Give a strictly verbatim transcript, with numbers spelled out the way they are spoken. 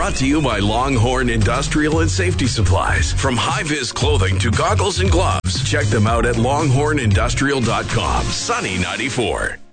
Brought to you by Longhorn Industrial and Safety Supplies. From high-vis clothing to goggles and gloves, check them out at longhorn industrial dot com. Sunny ninety-four.